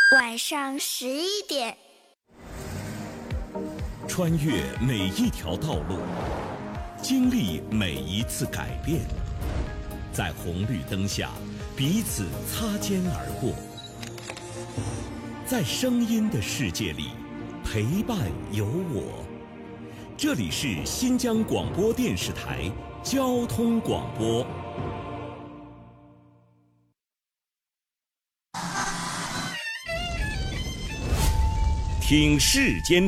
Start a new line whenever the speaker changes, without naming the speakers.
晚上11点，
穿越每一条道路，经历每一次改变，在红绿灯下彼此擦肩而过，在声音的世界里陪伴有我。这里是新疆广播电视台交通广播。听世间